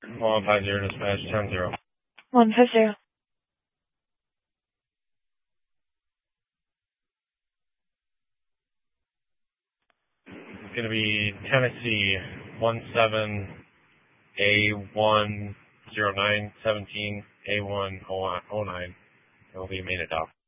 150 dispatch 10-0. 150. It's going to be Tennessee 17A10917A109. It will be made a dock.